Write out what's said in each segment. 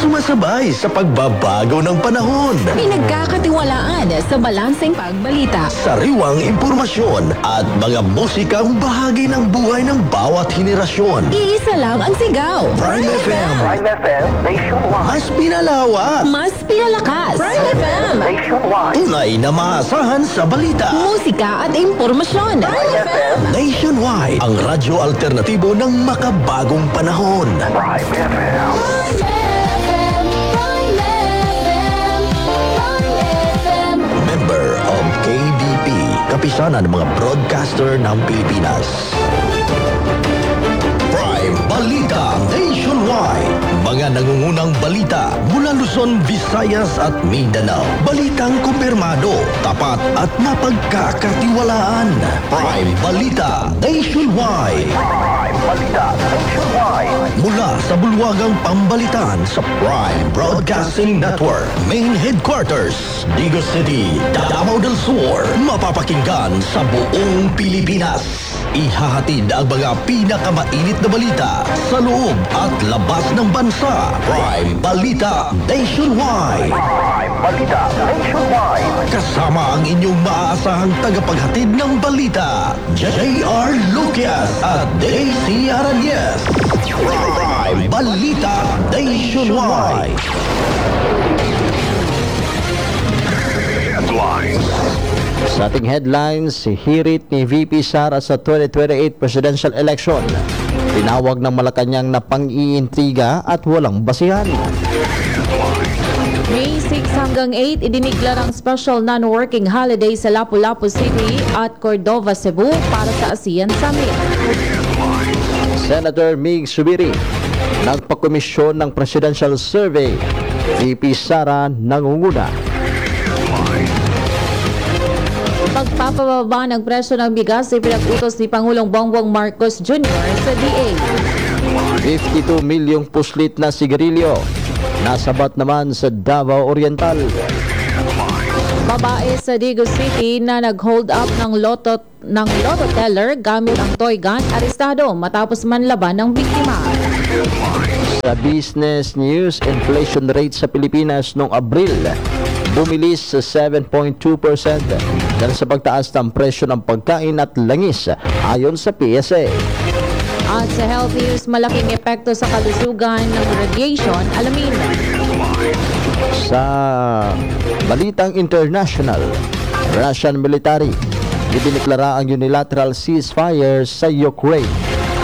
sumasabay sa pagbabago ng panahon. Pinagkakatiwalaan sa balanseng pagbalita. Sariwang impormasyon at mga musikang bahagi ng buhay ng bawat henerasyon. Iisa lang ang sigaw. Prime FM. Prime FM Nationwide. Mas pinalawak. Mas pinalakas. Prime FM. Nationwide. Tunay na maasahan sa balita. Musika at impormasyon. Prime FM. Nationwide. Ang radyo alternatibo ng makabagong panahon. Prime FM. Member of KBP. Kapisanan ng mga broadcaster ng Pilipinas. Prime Balita Nationwide. Mga nangungunang balita mula Luzon, Visayas at Mindanao. Balitang kumpirmado, tapat at mapagkakatiwalaan. Prime Balita Nationwide. Prime Balita Nationwide. Mula sa bulwagang pambalitaan sa Prime Broadcasting Network. Main Headquarters, Digos City, Davao del Sur. Mapapakinggan sa buong Pilipinas. Ihahatid ang mga pinakamainit na balita sa loob at labas ng bansa. Prime Balita Nationwide. Prime Balita Nationwide. Kasama ang inyong maaasahang tagapaghatid ng balita, J.R. Lucas at Daisy Aranyes. Prime Balita Nationwide. Headlines. Sa ating headlines, si hirit ni VP Sara sa 2028 presidential election. Tinawag ng Malacanang na pang-iintriga at walang basihan. May 6 hanggang 8, idiniglar ang special non-working holiday sa Lapu-Lapu City at Cordova, Cebu para sa ASEAN Summit. Senator Mig Subiri, nagpakomisyon ng presidential survey. VP Sara nangunguna. Pagpapababa ng presyo ng bigas ay pinag-utos ni Pangulong Bongbong Marcos Jr. sa DA. 52 milyong puslit na sigarilyo. Nasabat naman sa Davao Oriental. Babae sa Digos City na nag-hold up ng loto teller gamit ang toy gun, arestado matapos manlaban ng biktima. Sa business news, inflation rate sa Pilipinas noong Abril bumilis sa 7.2% dahil sa pagtaas ng presyo ng pagkain at langis ayon sa PSA. At sa health news, malaking epekto sa kalusugan ng radiation, alamin. Sa balitang international, Russian military idineklara ang unilateral ceasefire sa Ukraine.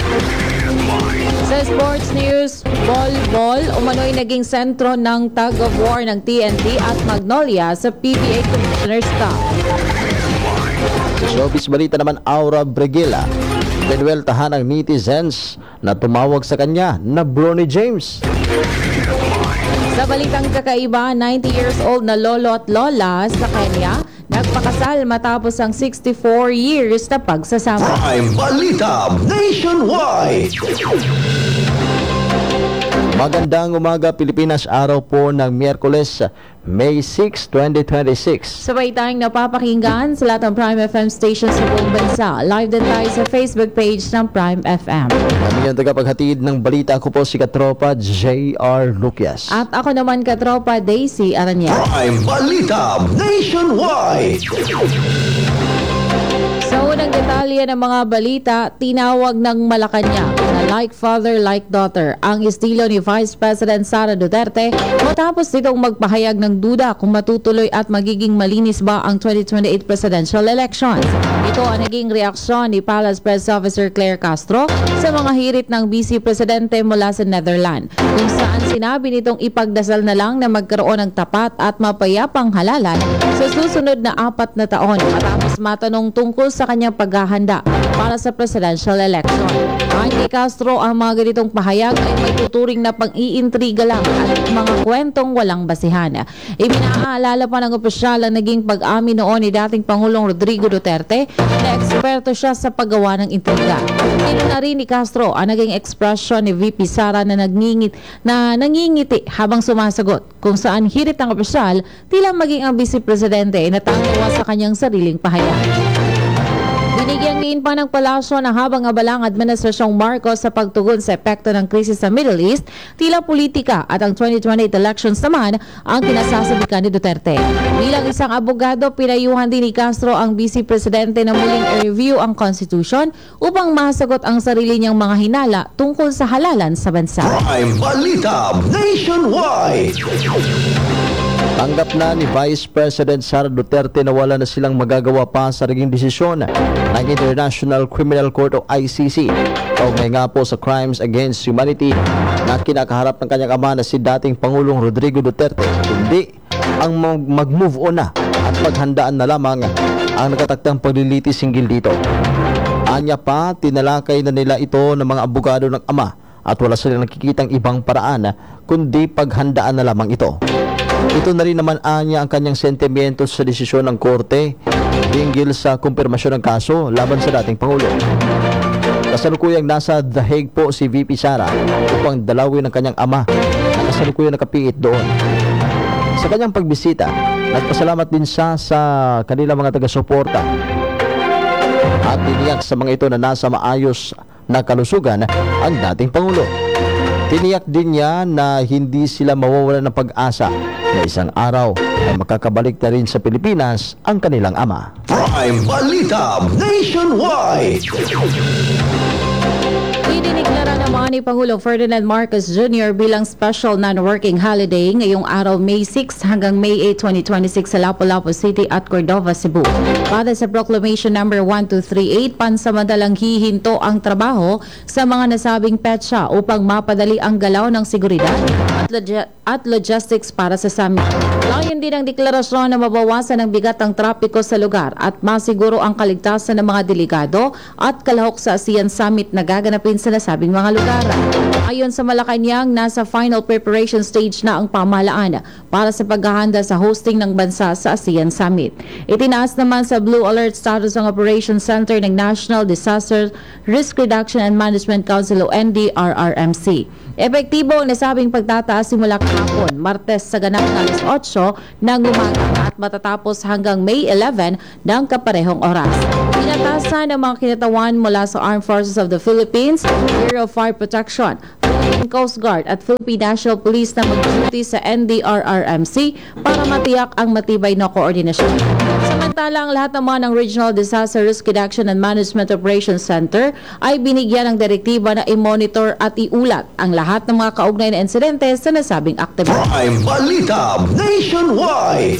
Sa sports news, volleyball, umano'y naging sentro ng tug of war ng TNT at Magnolia sa PBA Commissioner's Cup. Sa showbiz balita naman, Aura Brigila, pinweltahan ng netizens na tumawag sa kanya na Bronny James. Sa balitang kakaiba, 90 years old na lolo at lola sa Kenya, nagpakasal matapos ang 64 years na pagsasama. Prime Balita Nationwide. Magandang umaga Pilipinas, araw po ng Miyerkules, May 6, 2026. Sabay tayong napapakinggan sa lahat ng Prime FM stations sa buong bansa. Live din tayo sa Facebook page ng Prime FM. Kami yung tagapaghatid ng balita. Ako po si Katropa J.R. Lucas. At ako naman katropa Daisy Aranyes. Prime Balita Nationwide. Sa unang detalye ng mga balita, tinawag ng Malacanang na like father, like daughter ang estilo ni Vice President Sara Duterte matapos nitong magpahayag ng duda kung matutuloy at magiging malinis ba ang 2028 presidential elections. Ito ang naging reaksyon ni Palace Press Officer Claire Castro sa mga hirit ng Vice Presidente mula sa Netherlands, kung saan sinabi nitong ipagdasal na lang na magkaroon ng tapat at mapayapang halalan sa susunod na 4 na taon matapos matanong tungkol sa kanyang paghahanda para sa presidential election. Ayon kay Castro, ang mga ganitong pahayag ay may tuturing na pang-iintriga lang at mga kwentong walang basihan. Ibinaalala pa ng opisyal ang naging pag-amin noon ni dating Pangulong Rodrigo Duterte na eksperto siya sa paggawa ng intriga. Tinuna rin ni Castro ang naging ekspresyon ni VP Sara na nangingiti habang sumasagot, kung saan hirit ng opisyal tila maging ang Vice Presidente ay natatawa sa kanyang sariling pahayag. Binigyang diin pa ng palasyo na habang abala ang Administrasyong Marcos sa pagtugon sa epekto ng krisis sa Middle East, tila politika at ang 2028 elections naman ang kinasasabikan ni Duterte. Bilang isang abogado, pinayuhan din ni Castro ang Vice Presidente na muling i-review ang Constitution upang masagot ang sarili niyang mga hinala tungkol sa halalan sa bansa. Prime Balita Nationwide. Tanggap na ni Vice President Sara Duterte na wala na silang magagawa pa sa naging desisyon ng International Criminal Court o ICC. Kaugnay nga po sa crimes against humanity na kinakaharap ng kanyang ama na si dating Pangulong Rodrigo Duterte, kundi ang mag-move on na at paghandaan na lamang ang nakatakdang paglilitis hinggil dito. Anya pa, tinalakay na nila ito ng mga abogado ng ama at wala silang nakikitang ibang paraan kundi paghandaan na lamang ito. Ito na rin naman anya ang kanyang sentimiento sa desisyon ng korte hinggil sa kumpirmasyon ng kaso laban sa dating Pangulo. Kasalukuyang nasa The Hague po si VP Sara upang dalawin ang kanyang ama na kasalukuyang nakapiit doon. Sa kanyang pagbisita, nagpasalamat din siya sa kanilang mga taga-suporta at tiniyak sa mga ito na nasa maayos na kalusugan ang dating Pangulo. Tiniyak din niya na hindi sila mawawalan ng pag-asa na isang araw ay makakabalik na rin sa Pilipinas ang kanilang ama. Prime Balita Nationwide. Idiniklara naman ni Pangulo Ferdinand Marcos Jr. bilang special non-working holiday ngayong araw May 6 hanggang May 8, 2026 sa Lapu-Lapu City at Cordova, Cebu. Para sa Proclamation No. 1238, pansamantalang hihinto ang trabaho sa mga nasabing petsa upang mapadali ang galaw ng seguridad at logistics para sa summit. Layon din ang deklarasyon na mabawasan ang bigat ng trapiko sa lugar at masiguro ang kaligtasan ng mga delegado at kalahok sa ASEAN Summit na gaganapin sa nasabing mga lugar. Ayon sa Malacanang, nasa final preparation stage na ang pamahalaan para sa paghahanda sa hosting ng bansa sa ASEAN Summit. Itinaas naman sa Blue Alert status ang Operations Center ng National Disaster Risk Reduction and Management Council o NDRRMC. Epektibo ang nasabing pagtataas simula kahapon, Martes sa ganap na alas 8 ng umaga at matatapos hanggang May 11 ng kaparehong oras. Inatasan ng mga kinatawan mula sa Armed Forces of the Philippines, Bureau of Fire Protection, Philippine Coast Guard at Philippine National Police na mag-duty sa NDRRMC para matiyak ang matibay na koordinasyon. Samantala, ang lahat naman ng Regional Disaster Risk Reduction and Management Operations Center ay binigyan ng direktiba na i-monitor at iulat ang lahat ng mga kaugnay na insidente sa nasabing aktibidad. Prime Balita Nationwide.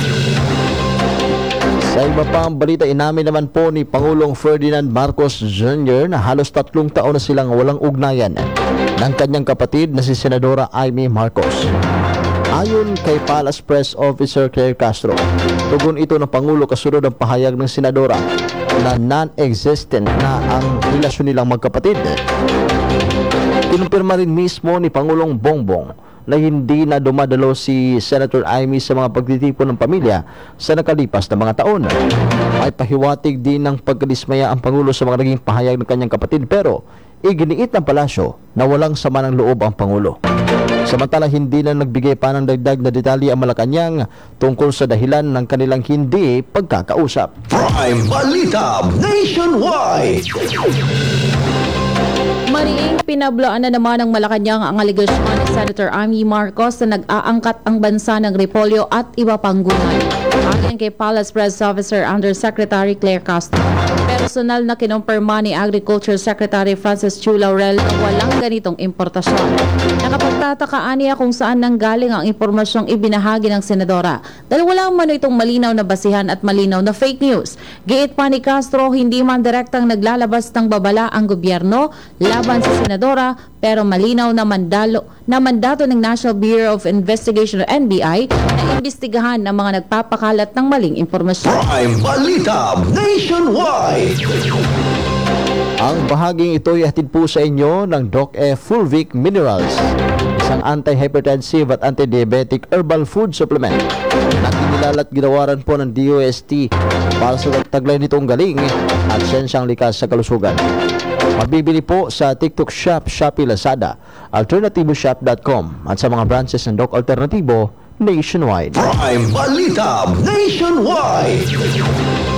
Sa iba pa ang balita, inamin naman po ni Pangulong Ferdinand Marcos Jr. na halos 3 taon na silang walang ugnayan ng kanyang kapatid na si Senadora Amy Marcos. Ayon kay Palace Press Officer Claire Castro, tugon ito ng Pangulo kasunod ang pahayag ng Senadora na non-existent na ang relasyon nilang magkapatid. Kinumpirma rin mismo ni Pangulong Bongbong na hindi na dumadalo si Senator Amy sa mga pagtitipon ng pamilya sa nakalipas na mga taon. May pahiwatig din ng pagkadismaya ang Pangulo sa mga naging pahayag ng kanyang kapatid, pero iginiit ng palasyo na walang sama ng loob ang Pangulo. Samantala, hindi na nagbigay pa ng dagdag na detalye ang Malacanang tungkol sa dahilan ng kanilang hindi pagkakausap. Prime Balita Nationwide. Mariing pinabloan na naman ng Malacanang ang aligasyon ni Senator Amy Marcos na nag-aangkat ang bansa ng repolyo at iba pang gulay. Ayon kay Palace Press Officer Undersecretary Claire Castro, personal na kinumpirma ni Agriculture Secretary Francis Chu Laurel na walang ganitong importasyon. Nakapagtatakaan niya kung saan nanggaling ang impormasyong ibinahagi ng senadora dahil wala man itong malinaw na basihan at malinaw na fake news. Giit pa ni Castro, hindi man direktang naglalabas ng babala ang gobyerno laban sa senadora, pero malinaw na mandato ng National Bureau of Investigation o NBI na imbestigahan ang mga nagpapakalat ng maling impormasyon. Prime Balita Nationwide. Ang bahaging ito ay hatid po sa inyo ng Doc E Fulvic Minerals, isang anti-hypertensive at anti-diabetic herbal food supplement na kinilalat ginawaran po ng DOST para sa taglay nitong galing at siyensyang likas sa kalusugan. Mabibili po sa TikTok Shop, Shopee, Lazada, alternativoshop.com at sa mga branches ng Doc Alternativo nationwide. Prime Balita Nationwide.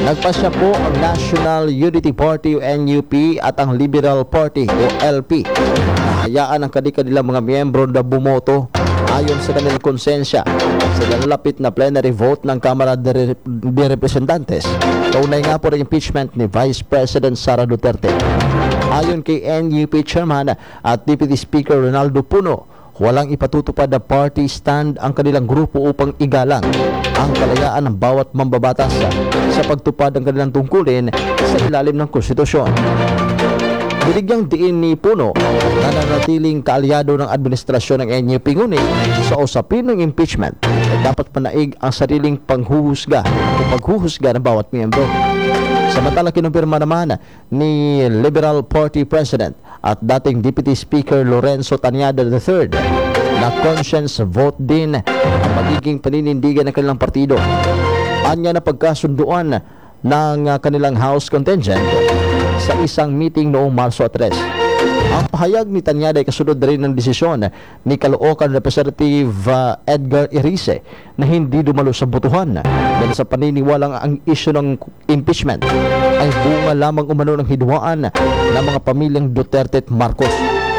Nagpasya po ang National Unity Party o NUP at ang Liberal Party o LP na hayaan ang kanilang mga miyembro na bumoto ayon sa kanilang konsensya sa nalalapit na plenary vote ng Kamara de Representantes. Kaunay nga po ang impeachment ni Vice President Sara Duterte. Ayon kay NUP Chairman at Deputy Speaker Ronaldo Puno, walang ipatutupad na party stand ang kanilang grupo upang igalang ang kalayaan ng bawat mambabatas sa pagtupad ng kanilang tungkulin sa ilalim ng konstitusyon. Binigyang diin ni Puno na nanatiling kaalyado ng administrasyon ng NUP, ngunit sa usapin ng impeachment ay dapat panaig ang sariling paghuhusga ng bawat miyembro. Samantala, kinumpirma naman ni Liberal Party President at dating Deputy Speaker Lorenzo Tanyada III na conscience vote din ang magiging paninindigan ng kanilang partido. Anya na pagkasunduan ng kanilang House contingent sa isang meeting noong Marso 3. Ang pahayag ni Tanyada ay kasunod na rin ng desisyon ni Caloocan Representative Edgar Erice na hindi dumalo sa botohan dahil sa paniniwalang ang isyu ng impeachment ay bunga lamang umano ng hidwaan ng mga pamilyang Duterte at Marcos.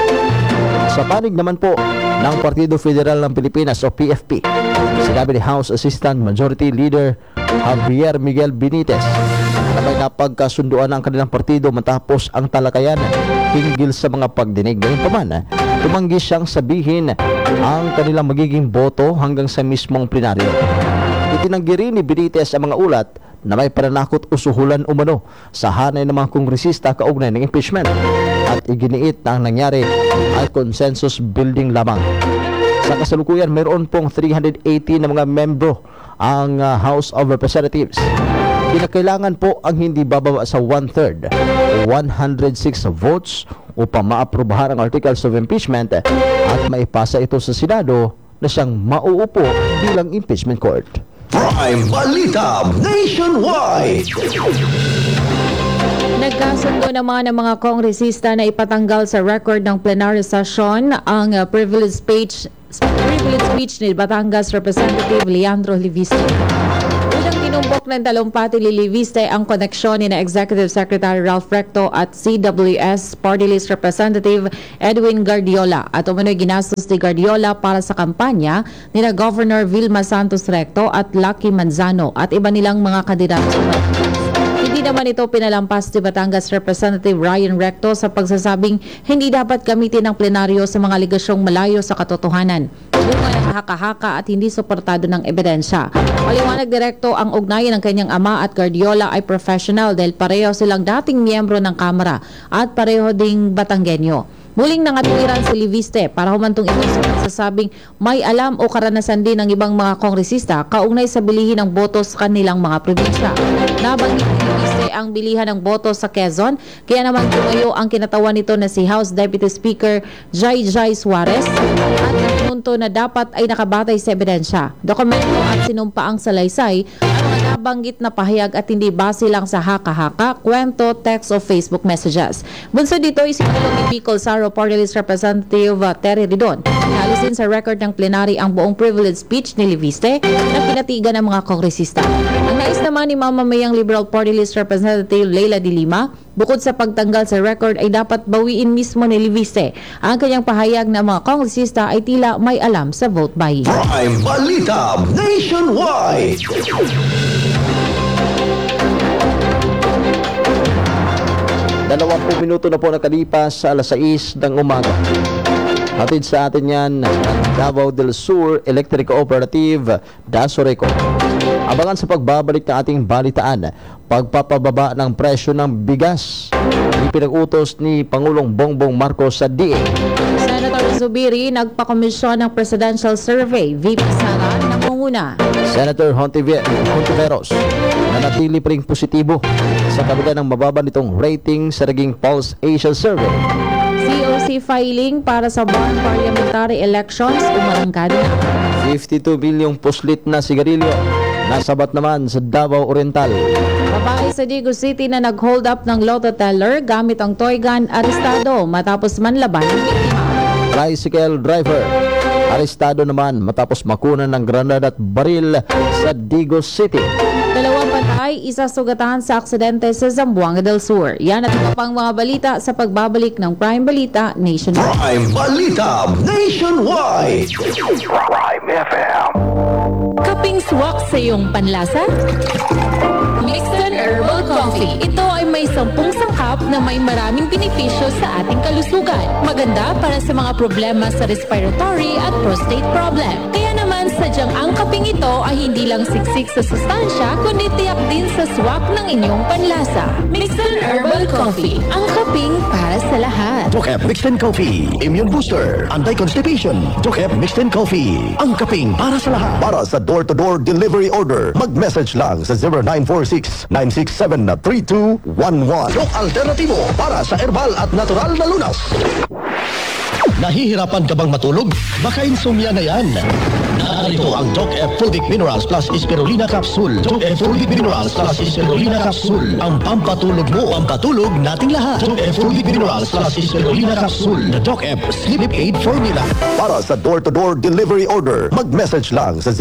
Sa panig naman po ng Partido Federal ng Pilipinas o PFP, sinabi ni House Assistant Majority Leader Javier Miguel Benitez na may napagkasunduan ang kanilang partido matapos ang talakayan hinggil sa mga pagdinig. Gayunpaman, tumanggi siyang sabihin ang kanilang magiging boto hanggang sa mismong plenaryo. Itinanggi rin ni Benitez ang mga ulat na may pananakot o suhulan umano sa hanay ng mga kongresista kaugnay ng impeachment at iginiit na ang nangyari ay consensus building lamang. Sa kasalukuyan, mayroon pong 380 na mga membro ang House of Representatives. Kinakailangan po ang hindi bababa sa 1/3 o 106 votes upang maaprubahan ang articles of impeachment at maipasa ito sa Senado na siyang mauupo bilang impeachment court. Prime Balita Nationwide. Nagkasundo naman ang mga kongresista na ipatanggal sa record ng plenary session ang privilege speech ni Batangas Representative Leandro Liviste. Unang tinumbok ng talumpati ni Liviste ang koneksyon ni na Executive Secretary Ralph Recto at CWS Party List Representative Edwin Guardiola at umano'y ginastos ni Guardiola para sa kampanya ni na Governor Vilma Santos Recto at Lucky Manzano at iba nilang mga kandidato. Hindi naman ito pinalampas ni Batangas Representative Ryan Recto sa pagsasabing hindi dapat gamitin ng plenaryo sa mga aligasyong malayo sa katotohanan. Bunga ng haka-haka at hindi suportado ng ebidensya. Paliwanag direkto ang ugnayan ng kanyang ama at Guardiola ay professional dahil pareho silang dating miyembro ng Kamara at pareho ding Batanggenyo. Muling nangatwiran si Liviste para humantong ito sa pagsasabing may alam o karanasan din ng ibang mga kongresista kaugnay sa bilihin ng boto sa kanilang mga probinsya. Nabanggit ni Liviste ang bilihan ng boto sa Quezon, kaya naman tumayo ang kinatawan nito na si House Deputy Speaker Jai Suarez at nagpunto na dapat ay nakabatay sa ebidensya, dokumento at sinumpaang salaysay ang mga nabanggit na pahayag at hindi base lang sa haka-haka, kwento, text o Facebook messages. Bunso dito isinulong ni Bicol Saro Party List Representative Terry Ridon. Nalisin sa record ng plenary ang buong privilege speech ni Liviste na pinatigan ng mga kongresista. Ang nais naman ni mamamayang Liberal Party List Representative Leila de Lima, bukod sa pagtanggal sa record ay dapat bawiin mismo ni Liviste ang kanyang pahayag na mga kongresista ay tila may alam sa vote buying. Prime Balita Nationwide. 20 minuto na po nakalipas sa alas 6 ng umaga. Hatid sa atin yan ng Davao del Sur Electric Cooperative, Dasoreco. Abangan sa pagbabalik ng ating balitaan, pagpapababa ng presyo ng bigas. Ipinag-utos ni Pangulong Bongbong Marcos sa DA. Senator Zubiri nagpakomisyon ng Presidential Survey. VP Sara nangunguna. Senator Hontiveros nanatili pa ring positibo sa kabila ng mababa nitong rating sa naging Pulse Asia Survey. COC filing para sa Bonn Parliamentary Elections umarangkada na. 52 bilyong puslit na sigarilyo nasabat naman sa Davao Oriental. Babae sa Digo City na nag-hold up ng lotto teller gamit ang toy gun arestado matapos manlaban ng biktima. Tricycle driver arestado naman matapos makunan ng granada at baril sa Digo City. Dalawang patay, isa sugatan sa aksidente sa Zamboanga del Sur. Yan at iba pang mga balita sa pagbabalik ng Prime Balita Nationwide. Prime Balita Nationwide. Prime FM. Kaping swak sa iyong panlasa? Mixed Herbal Coffee. Ito ay may 10 sangkap na may maraming benepisyo sa ating kalusugan. Maganda para sa mga problema sa respiratory at prostate problem. Kaya naman sadyang ang kaping ito ay hindi lang siksik sa sustansya, kundi tiyak din sa swak ng inyong panlasa. Mixed Herbal Coffee. Ang kaping para sa lahat. Dokep Mixed Coffee, Immune Booster, Anti-Constipation. Dokep Mixed Coffee, ang kaping para sa lahat. Para sa door-to-door delivery order, mag-message lang sa 0946-967-3211. Yung alternatibo para sa herbal at natural na lunas. Nahihirapan ka bang matulog? Baka insomnia na yan. Narito ang Doc F Fulvic Minerals plus Spirulina Capsule. Doc F Fulvic Minerals plus Spirulina Capsule. Ang pampatulog mo, pampatulog nating lahat. Doc F Fulvic Minerals plus Spirulina Capsule. The Doc F Sleep Aid Formula. Para sa door-to-door delivery order, mag-message lang sa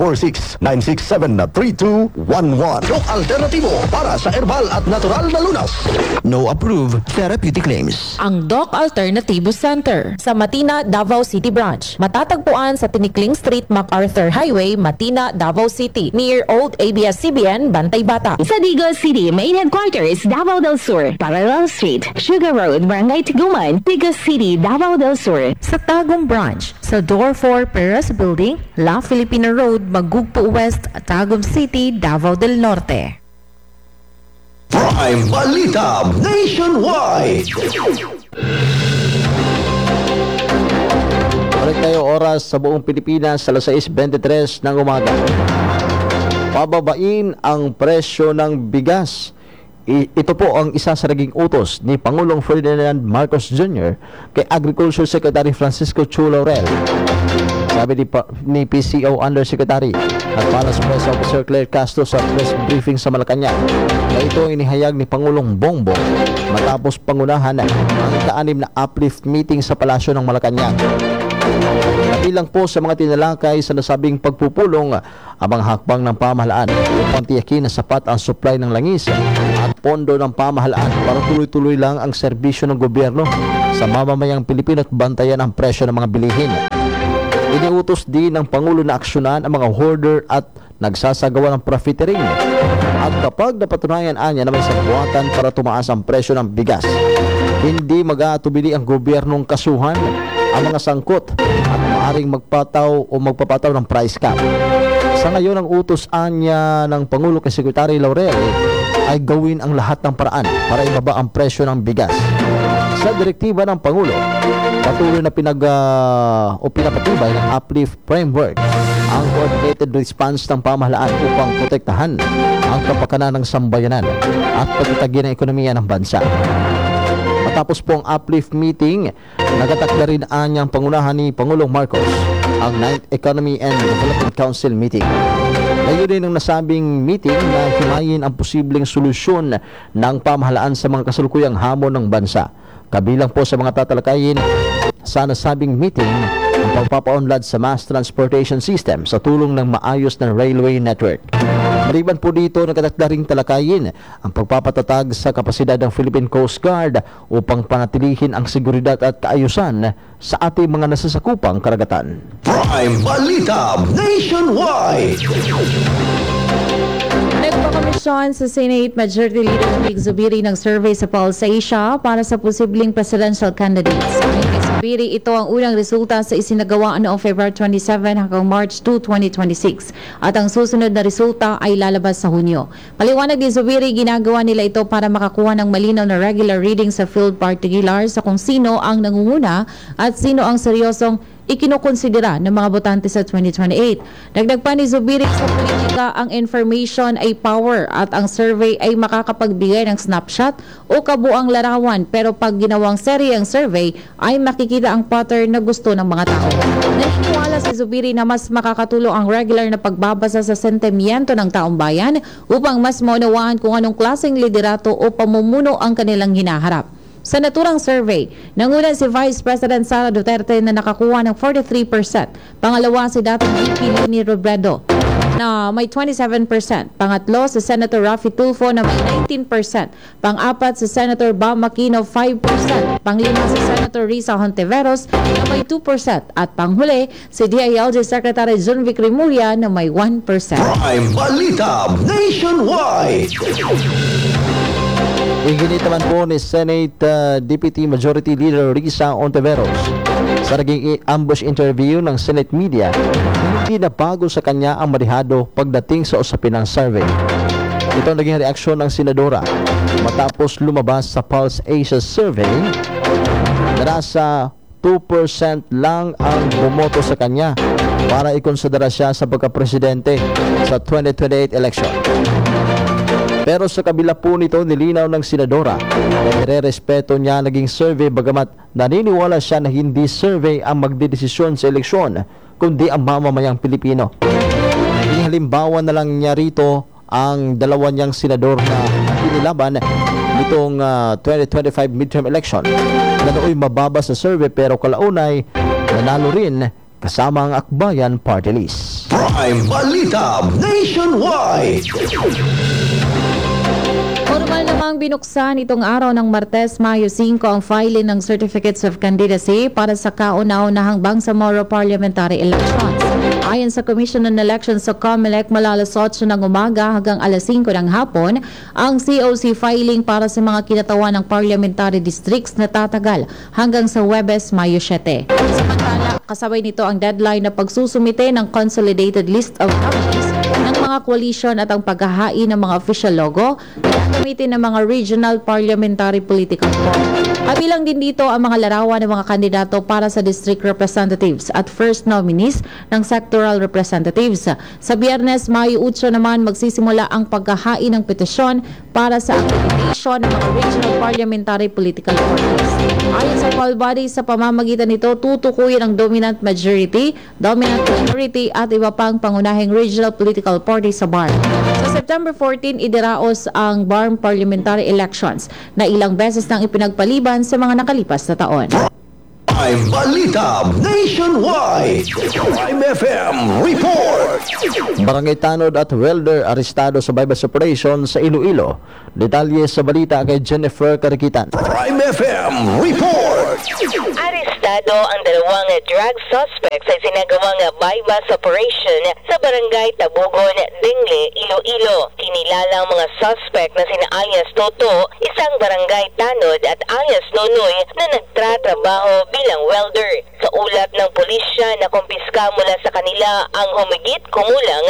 0946-967-3211. Yung alternatibo para sa herbal at natural na lunas. No approved therapeutic claims. Ang Doc Alternativo Center sa Matina, Davao City Branch. Matatagpuan sa Tinikling Street, MacArthur Highway, Matina, Davao City. Near Old ABS-CBN, Bantay Bata. Sa Digos City, main headquarters, Davao del Sur, Parallel Street, Sugar Road, Barangay Tiguman, Digos City, Davao del Sur. Sa Tagum Branch, sa Door 4 Perez Building, La Filipina Road, Magugpo West, Tagum City, Davao del Norte. Prime Balita Nationwide. Balik tayo oras sa buong Pilipinas sa 6:23 ng umaga. Pababain ang presyo ng bigas. Ito po ang isa sa naging utos ni Pangulong Ferdinand Marcos Jr. kay Agriculture Secretary Francisco Chu Laurel. Sabi ni PCO Undersecretary at Palace Press Officer Claire Castro sa press briefing sa Malacanang na ito inihayag ni Pangulong Bongbong matapos pangunahan ang ka-6 na uplift meeting sa Palasyo ng Malacanang. Kabilang po sa mga tinalakay sa nasabing pagpupulong ang mga hakbang ng pamahalaan upang tiyakin na sapat ang supply ng langis at pondo ng pamahalaan para tuloy-tuloy lang ang serbisyo ng gobyerno sa mamamayang Pilipino at bantayan ang presyo ng mga bilihin. Iniutos din ng Pangulo na aksyonan ang mga hoarder at nagsasagawa ng profiteering. At kapag napatunayan anya na may sagwatan para tumaas ang presyo ng bigas, hindi mag-aatubili ang gobyernong kasuhan ang mga sangkot at maaaring magpapataw ng price cap. Sa ngayon, ang utos anya ng Pangulo kay Secretary Laurel ay gawin ang lahat ng paraan para ibaba ang presyo ng bigas. Sa direktiba ng Pangulo, patuloy na pinapatibay ng uplift framework ang coordinated response ng pamahalaan upang protektahan ang kapakanan ng sambayanan at pagtatagin ng ekonomiya ng bansa. Matapos po ang uplift meeting, nagatakda rin anyang pangunahan ni Pangulong Marcos ang 9th Economy and Development Council meeting. Layunin ng nasabing meeting na himayin ang posibleng solusyon ng pamahalaan sa mga kasalukuyang hamon ng bansa. Kabilang po sa mga tatalakayin sa nasabing meeting ang pagpapaunlad sa mass transportation system sa tulong ng maayos na railway network. Maliban po dito, nagtatakda ring talakayin ang pagpapatatag sa kapasidad ng Philippine Coast Guard upang panatilihin ang seguridad at kaayusan sa ating mga nasasakupang karagatan. Prime Balita Nationwide. Nagpakomisyon sa Senate Majority Leader Vic Zubiri ng survey sa Pulse Asia para sa posibleng presidential candidates. Ayon kay Zubiri, ito ang unang resulta sa isinagawa noong February 27 hanggang March 2, 2026. At ang susunod na resulta ay lalabas sa Hunyo. Paliwanag ni Zubiri, ginagawa nila ito para makakuha ng malinaw na regular reading sa field particulars sa kung sino ang nangunguna at sino ang seryosong ikinukonsidera ng mga botante sa 2028. Dagdag pa ni Zubiri, sa politika ang information ay power at ang survey ay makakapagbigay ng snapshot o kabuang larawan, pero pag ginawang serye ang survey ay makikita ang pattern na gusto ng mga tao. Naniniwala si Zubiri na mas makakatulong ang regular na pagbabasa sa sentimiento ng taong bayan upang mas maunawaan kung anong klaseng liderato o pamumuno ang kanilang hinaharap. Sa naturang survey, nanguna si Vice President Sara Duterte na nakakuha ng 43%. Pangalawa si dating VP Leni Robredo, na may 27%. Pangatlo si Senator Raffy Tulfo na may 19%. Pang-apat si Senator Bam Aquino 5%. Panglima si Senator Risa Hontiveros na may 2%. At panghuli si DILG Secretary Junvic Rimulya na may 1%. Prime Balita Nationwide. Iginit naman po ni Senate Deputy Majority Leader Risa Hontiveros sa naging ambush interview ng Senate media na hindi na bago sa kanya ang marihado pagdating sa usapin ng survey. Ito ang naging reaksyon ng senadora matapos lumabas sa Pulse Asia survey na nasa 2% lang ang bumoto sa kanya para ikonsidera siya sa pagkapresidente sa 2028 election. Pero sa kabila po nito, nilinaw ng senadora na nire-respeto niya naging survey bagamat naniniwala siya na hindi survey ang magdedesisyon sa eleksyon, kundi ang mamamayang Pilipino. Naging halimbawa na lang niya rito ang dalawa niyang senador na inilaban nitong 2025 midterm election na nooy mababa sa survey pero kalaunay nanalo rin kasama ang Akbayan Party List. Prime Balita Nationwide. Formal namang binuksan itong araw ng Martes, Mayo 5 ang filing ng Certificates of Candidacy para sa kauna-unahang Bangsamoro Parliamentary Elections. Ayon sa Commission on Elections sa COMELEC, mula alas 8 ng umaga hanggang alas 5 ng hapon, ang COC filing para sa mga kinatawan ng parliamentary districts na tatagal hanggang sa Huwebes, Mayo 7. Samantala, kasabay nito ang deadline na pagsusumite ng consolidated list of nominees ng mga coalition at ang paghahain ng mga official logo na gagamitin ng mga regional parliamentary political form. Kabilang din dito ang mga larawan ng mga kandidato para sa district representatives at first nominees ng sectoral representatives. Sa Biyernes, Mayo 8 naman magsisimula ang paghahain ng petisyon para sa accreditation ng mga regional parliamentary political parties. Ayon sa poll body, sa pamamagitan nito, tutukuyin ang dominant majority, dominant minority at iba pang pangunahing regional political party sa BARM. Sa September 14, idiraos ang BARM parliamentary elections na ilang beses nang ipinagpaliban sa mga nakalipas na taon. Prime Balita Nationwide. Prime FM Report. Barangay Tanod at welder arestado sa bypass operation sa Iloilo. Detalye sa balita kay Jennifer Karikitan. Prime FM Report. Arestado ang dalawang drug suspects sa sinagawang bypass operation sa barangay Tabugon, Dingle, Iloilo. Kinilalang mga suspect na sina alias Toto, isang barangay Tanod at alias Nonoy na nagtratrabaho bilang welder. Sa ulat ng pulisya na kumpiska mula sa kanila ang humigit kumulang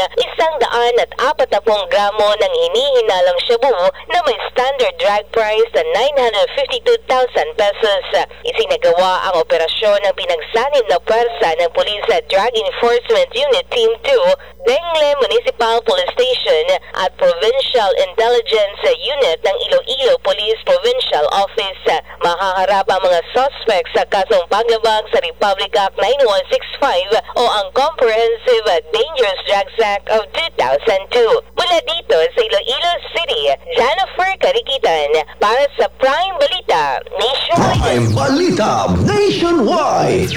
140 gramo ng hinihinalang shabu na may standard drug price na 952,000 pesos. Isinagawa ang operasyon ng pinagsanib na pwersa ng Police Drug Enforcement Unit Team 2, Dengle Municipal Police Station at Provincial Intelligence Unit ng Iloilo Police Provincial Office. Makaharap ang mga suspects sa kasong paglabag sa Republic Act 9165 o ang Comprehensive Dangerous Drugs Act of 2002. Mula dito sa Iloilo City, Jennifer Karikitan para sa Prime Balita Nationwide. Prime Balita Nationwide.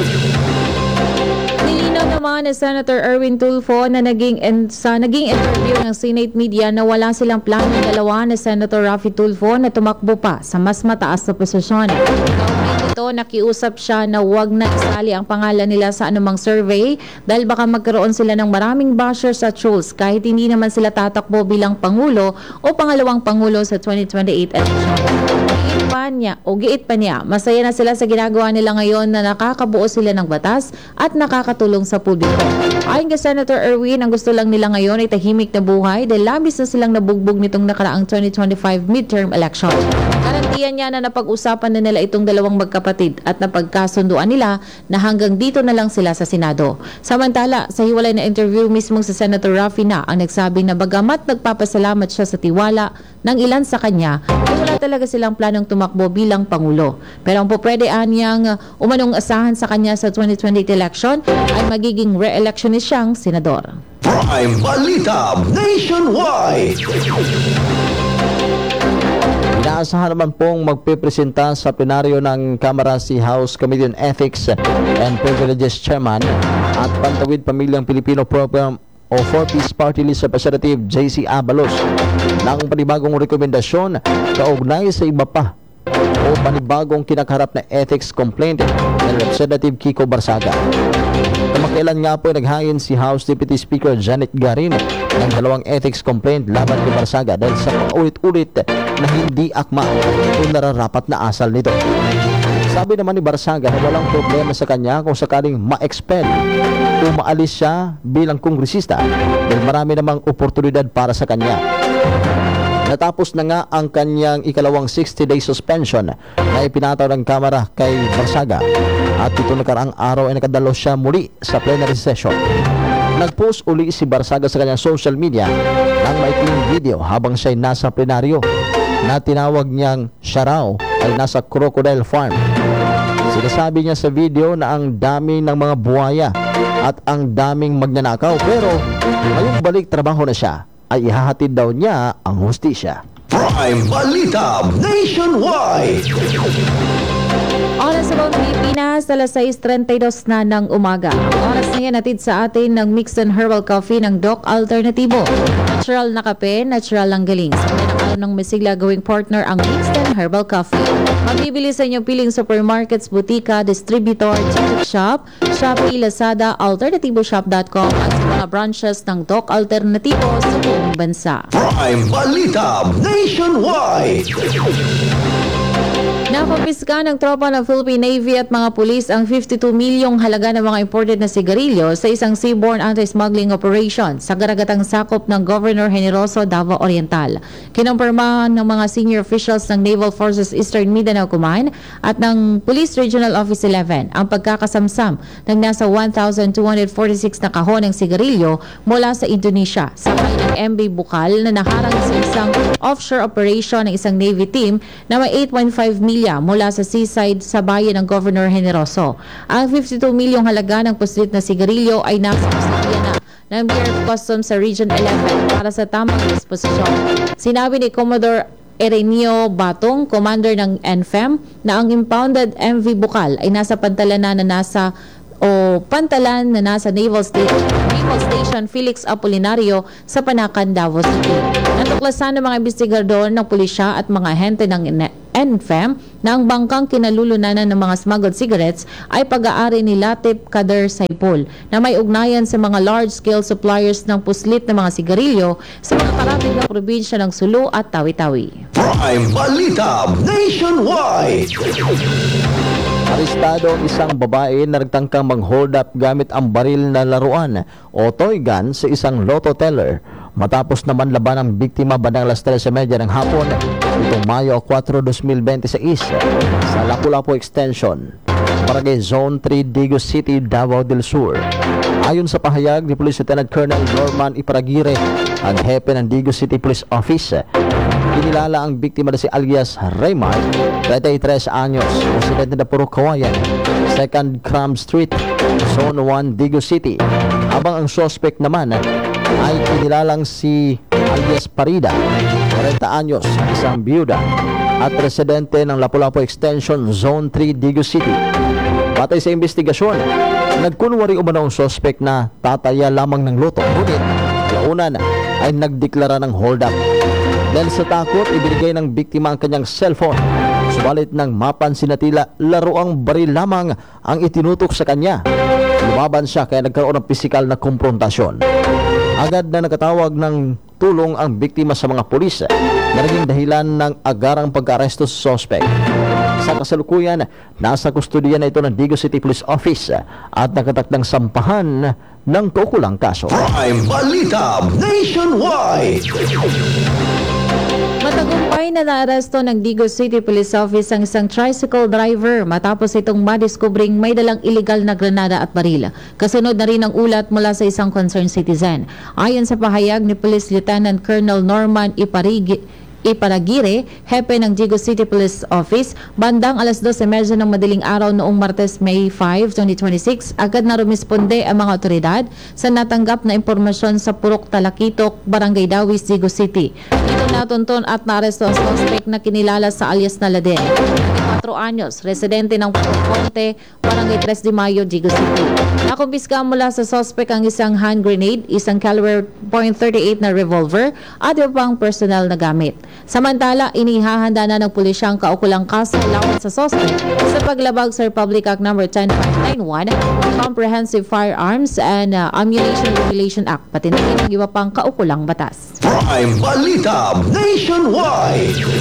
Nilinaw naman ni Senator Erwin Tulfo na naging interview ng Senate media na wala silang plano dalawa ni Senator Raffy Tulfo na tumakbo pa sa mas mataas na posisyon. Kaugnay nito, nakiusap siya na huwag na isali ang pangalan nila sa anumang survey dahil baka magkaroon sila ng maraming bashers at trolls kahit hindi naman sila tatakbo bilang Pangulo o pangalawang Pangulo sa 2028 election. Giit pa niya, masaya na sila sa ginagawa nila ngayon na nakakabuo sila ng batas at nakakatulong sa publiko. Ayon kay Senator Erwin, ang gusto lang nila ngayon ay tahimik na buhay dahil labis na silang nabugbog nitong nakaraang 2025 midterm election. Garantiyan niya na napag-usapan na nila itong dalawang magkapatid at napagkasunduan nila na hanggang dito na lang sila sa Senado. Samantala, sa hiwalay na interview mismong si Senator Raffy na ang nagsabing na bagamat nagpapasalamat siya sa tiwala ng ilan sa kanya, ay wala talaga silang planong tumakbo bilang Pangulo. Pero ang pupwedean niyang umanong asahan sa kanya sa 2028 election ay magiging re-electionist siyang senador. Prime Balita Nationwide. Inaasahan naman pong magpipresenta sa plenaryo ng Kamara si House Committee on Ethics and Privileges Chairman at Pantawid Pamilyang Pilipino o 4-piece party list Representative JC Abalos ng panibagong rekomendasyon kaugnay sa iba pa o panibagong kinakaharap na ethics complaint ng Representative Kiko Barsaga. Kamakailan nga po naghain si House Deputy Speaker Janet Garin ng 2 ethics complaint laban kay Barsaga dahil sa paulit-ulit na hindi akma o nararapat na asal nito. Sabi naman ni Barsaga na walang problema sa kanya kung sakaling ma-expel o maalis siya bilang kongresista dahil marami namang oportunidad para sa kanya. Natapos na nga ang kanyang ikalawang 60-day suspension na ipinataw ng Kamara kay Barsaga at ito nakaraang araw ay nakadalo siya muli sa plenary session. Nag-post uli si Barsaga sa kanyang social media ng maikling video habang siya ay nasa plenaryo na tinawag niyang siya raw ay nasa crocodile farm. Sinasabi niya sa video na ang dami ng mga buhaya at ang daming magnanakaw pero ngayong balik trabaho na siya ay ihahatid daw niya ang hustisya. Prime Balita Nationwide. Oras sa buong Pilipinas, alas 6:32 na ng umaga. Ang oras na yan natid sa atin ng mixed and herbal coffee ng Doc Alternativo. Natural na kape, natural ang galing. Sa mga araw ng Mesigla gawing partner ang mixed and herbal coffee. Mabibili sa inyong piling supermarkets, butika, distributor, chicken shop, Shopee, Lazada, alternativoshop.com at sa mga branches ng Doc Alternativo sa buong bansa. Prime Balita Nationwide. Napapiska ng tropa ng Philippine Navy at mga pulis ang 52 milyong halaga ng mga imported na sigarilyo sa isang seaborne anti-smuggling operation sa karagatang sakop ng Governor Generoso, Davao Oriental. Kinumpirma ng mga senior officials ng Naval Forces Eastern Mindanao Command at ng Police Regional Office 11 ang pagkakasamsam ng nasa 1,246 na kahon ng sigarilyo mula sa Indonesia sakay ng MV Bukal na naharang sa isang offshore operation ng isang Navy team na may 8.5 milya mula sa seaside sa bayan ng Governor Generoso. Ang 52 milyong halaga ng puslit na sigarilyo ay nasa kustodiya na ng Bureau of Customs sa Region 11 para sa tamang disposisyon. Sinabi ni Commodore Erenio Batong, commander ng NFEM, na ang impounded MV Bukal ay nasa pantalan na nasa Naval Station Felix Apolinario sa Panacan, Davao City. Natuklasan ng mga investigador ng pulisya at mga ahente ng NFEM na ang bangkang kinalulunanan ng mga smuggled cigarettes ay pag-aari ni Latif Kader Saipul na may ugnayan sa mga large-scale suppliers ng puslit na mga sigarilyo sa mga karatig na probinsya ng Sulu at Tawi-Tawi. Prime Balita Nationwide. Arestado ang isang babae na nagtangkang mang-hold up gamit ang baril na laruan o toy gun sa isang lotto teller. Matapos naman laban ang biktima bandang alas 13:30 ng hapon itong Mayo 4, 2026 sa Lapu-Lapu Extension, Barangay Zone 3, Digos City, Davao del Sur. Ayon sa pahayag ni Police Lieutenant Colonel Norman Iparagire, ang hepe ng Digos City Police Office, kinilala ang biktima na si alias Raymar, 33 anyos, residente na Purok Kawayan, 2nd Cram Street, Zone 1, Digos City. Habang ang suspect naman ay kinilalang si alias Parida, 40 anyos, isang biyuda at residente ng Lapu-Lapu Extension, Zone 3, Digos City. Batay sa investigasyon, nagkunwari umano ang suspect na tataya lamang ng loto, ngunit launan ay nagdeklara ng hold up. Dahil sa takot, ibinigay ng biktima ang kanyang cellphone. Subalit nang mapansin na tila laruang baril lamang ang itinutok sa kanya, lumaban siya kaya nagkaroon ng pisikal na komprontasyon. Agad na nakatawag ng tulong ang biktima sa mga pulis na naging dahilan ng agarang pag-aresto sa suspect. Sa kasalukuyan, nasa kustodiya na ito ng Digos City Police Office at nakatakdang sampahan ng kaukulang kaso. Prime Balita Nationwide. Matagumpay na naaresto ng Digos City Police Office ang isang tricycle driver matapos itong madiskubring may dalang illegal na granada at baril. Kasunod na rin ang ulat mula sa isang concerned citizen. Ayon sa pahayag ni Police Lieutenant Colonel Norman Iparagire, hepe ng Digos City Police Office, bandang alas 12:30 ng madaling araw noong Martes, May 5, 2026, agad na rumisponde ang mga otoridad sa natanggap na impormasyon sa Purok Talakitok, Barangay Dawis, Digos City. Ito natunton at naaresto ang suspect na kinilala sa alias na Laden. anyos, residente ng Ponte, Barangay 3 de Mayo, Digo City. Nakumpiska mula sa suspect ang isang hand grenade, isang caliber .38 na revolver, at iba pang personal na gamit. Samantala, inihahanda na ng pulisya ang kaukulang kaso laban sa suspect sa paglabag sa Republic Act No. 10591, Comprehensive Firearms and Ammunition Regulation Act, pati na rin ang iba pang kaukulang batas. Prime Balita Nationwide.